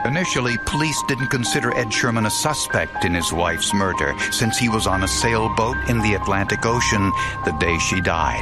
Initially, police didn't consider Ed Sherman a suspect in his wife's murder, since he was on a sailboat in the Atlantic Ocean the day she died.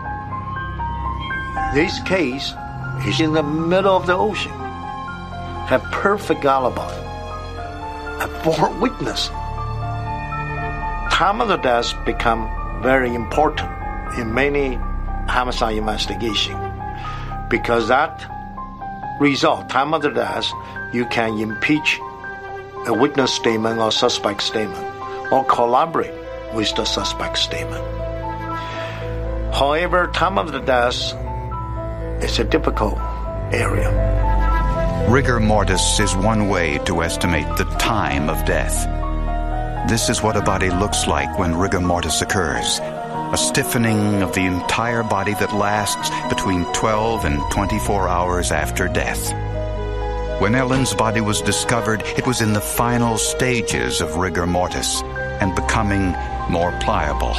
This case is in the middle of the ocean. Have perfect alibi. A born witness. Time of the death become very important in many homicide investigation, because that result, time of the death, you can impeach a witness statement or suspect statement, or collaborate with the suspect statement. However, time of the death is a difficult area. Rigor mortis is one way to estimate the time of death. This is what a body looks like when rigor mortis occurs. A stiffening of the entire body that lasts between 12 and 24 hours after death. When Ellen's body was discovered, it was in the final stages of rigor mortis and becoming more pliable.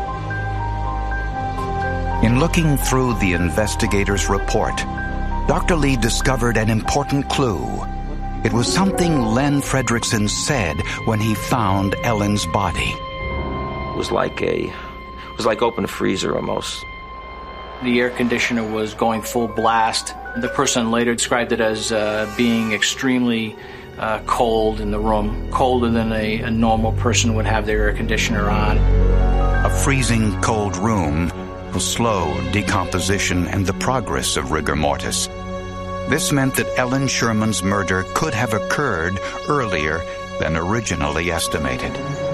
In looking through the investigator's report, Dr. Lee discovered an important clue. It was something Len Fredrickson said when he found Ellen's body. It was like open a freezer almost. The air conditioner was going full blast. The person later described it as being extremely cold in the room, colder than a normal person would have their air conditioner on. A freezing cold room will slow decomposition and the progress of rigor mortis. This meant that Ellen Sherman's murder could have occurred earlier than originally estimated.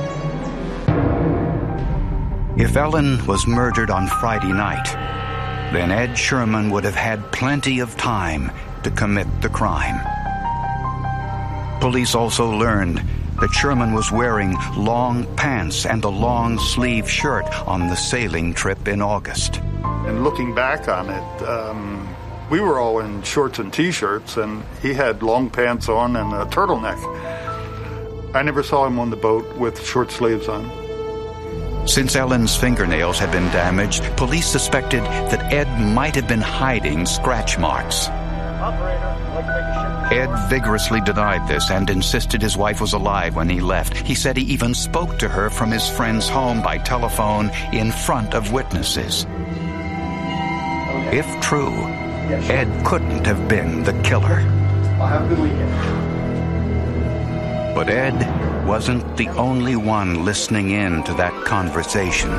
If Ellen was murdered on Friday night, then Ed Sherman would have had plenty of time to commit the crime. Police also learned that Sherman was wearing long pants and a long-sleeve shirt on the sailing trip in August. And looking back on it, we were all in shorts and T-shirts, and he had long pants on and a turtleneck. I never saw him on the boat with short sleeves on. Since Ellen's fingernails had been damaged, police suspected that Ed might have been hiding scratch marks. Ed vigorously denied this and insisted his wife was alive when he left. He said he even spoke to her from his friend's home by telephone in front of witnesses. If true, Ed couldn't have been the killer. Have a good weekend. But Ed wasn't the only one listening in to that conversation.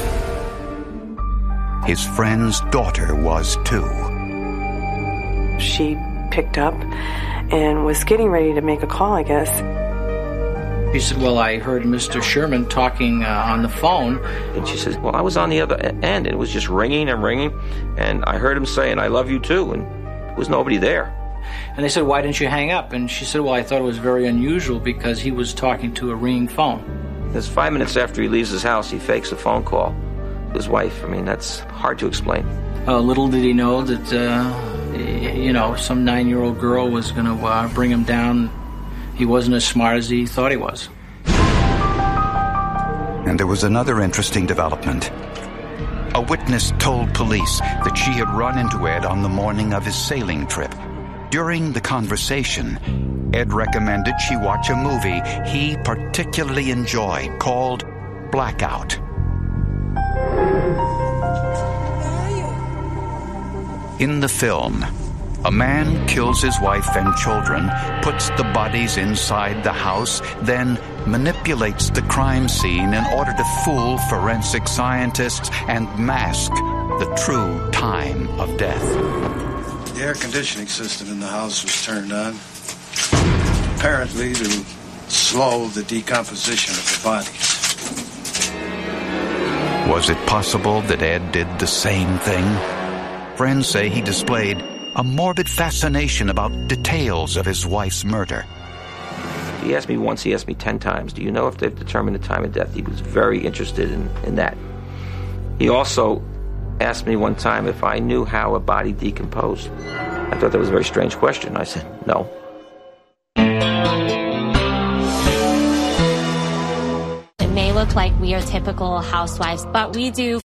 His friend's daughter was too. She picked up and was getting ready to make a call, I guess. She said, well, I heard Mr. Sherman talking on the phone. And she says, well, I was on the other end, and it was just ringing and ringing, and I heard him saying, I love you too, and there was nobody there. And they said, why didn't you hang up? And she said, well, I thought it was very unusual because he was talking to a ringing phone. There's 5 minutes after he leaves his house, he fakes a phone call to his wife. I mean, that's hard to explain. Little did he know that, some 9-year-old girl was going to bring him down. He wasn't as smart as he thought he was. And there was another interesting development. A witness told police that she had run into Ed on the morning of his sailing trip. During the conversation, Ed recommended she watch a movie he particularly enjoyed called Blackout. In the film, a man kills his wife and children, puts the bodies inside the house, then manipulates the crime scene in order to fool forensic scientists and mask the true time of death. The air conditioning system in the house was turned on, apparently to slow the decomposition of the bodies. Was it possible that Ed did the same thing? Friends say he displayed a morbid fascination about details of his wife's murder. He asked me once, he asked me 10 times, do you know if they've determined the time of death? He was very interested in that. He also asked me one time if I knew how a body decomposed. I thought that was a very strange question. I said, no. It may look like we are typical housewives, but we do